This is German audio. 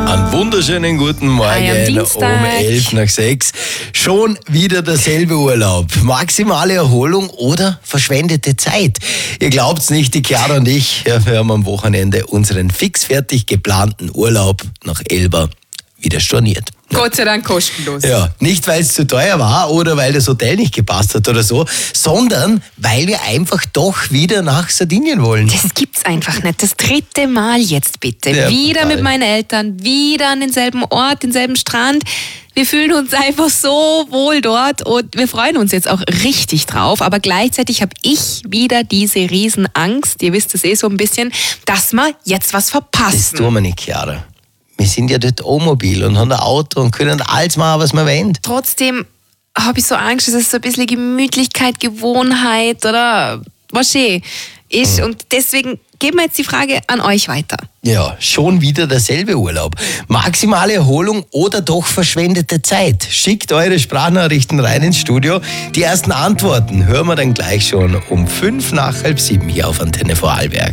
Einen wunderschönen guten Morgen um 5:11. Schon wieder derselbe Urlaub. Maximale Erholung oder verschwendete Zeit. Ihr glaubt's nicht, die Chiara und ich, wir haben am Wochenende unseren fixfertig geplanten Urlaub nach Elba wieder storniert. Gott sei Dank kostenlos. Ja, nicht weil es zu teuer war oder weil das Hotel nicht gepasst hat oder so, sondern weil wir einfach doch wieder nach Sardinien wollen. Das gibt's einfach nicht. Das 3. Mal jetzt bitte. Ja, wieder total. mit meinen Eltern, wieder an denselben Ort, denselben Strand. Wir fühlen uns einfach so wohl dort und wir freuen uns jetzt auch richtig drauf. Aber gleichzeitig habe ich wieder diese Riesenangst, ihr wisst es so ein bisschen, dass wir jetzt was Das verpassen. tun wir nicht, Chiara. Wir sind ja dort mobil und haben ein Auto und können alles machen, was wir wollen. Trotzdem habe ich so Angst, dass es so ein bisschen Gemütlichkeit, Gewohnheit oder was ist. Und deswegen geben wir jetzt die Frage an euch weiter. Ja, schon wieder derselbe Urlaub. Maximale Erholung oder doch verschwendete Zeit? Schickt eure Sprachnachrichten rein ins Studio. Die ersten Antworten hören wir dann gleich schon um 6:55 hier auf Antenne Vorarlberg.